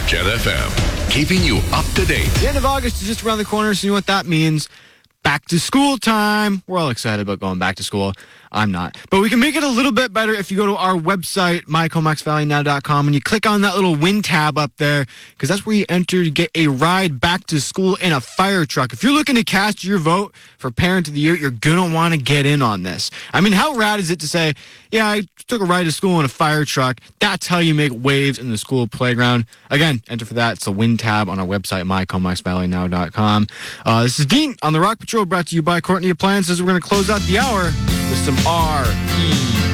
Jet FM, keeping you up to date. The end of August is just around the corner, so you know what that means. Back to school time. We're all excited about going back to school. I'm not. But we can make it a little bit better if you go to our website, mycomaxvalleynow.com, and you click on that little win tab up there, because that's where you enter to get a ride back to school in a fire truck. If you're looking to cast your vote for Parent of the Year, you're going to want to get in on this. I mean, how rad is it to say, yeah, I took a ride to school in a fire truck. That's how you make waves in the school playground. Again, enter for that. It's the win tab on our website, mycomaxvalleynow.com. This is Dean on the Rock Patrol, brought to you by Courtney Appliances. We're going to close out the hour with some R.E.